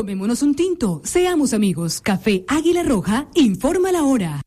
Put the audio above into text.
Tomémonos un tinto, seamos amigos. Café Águila Roja, informa la hora.